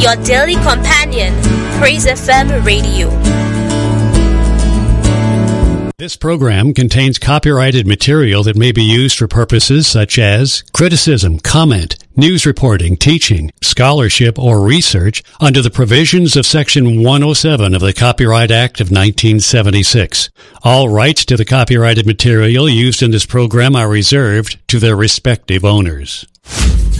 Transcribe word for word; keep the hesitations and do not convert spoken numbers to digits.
your daily companion, Praise F M Radio. This program contains copyrighted material that may be used for purposes such as criticism, comment, news reporting, teaching, scholarship, or research under the provisions of Section one oh seven of the Copyright Act of nineteen seventy-six. All rights to the copyrighted material used in this program are reserved to their respective owners.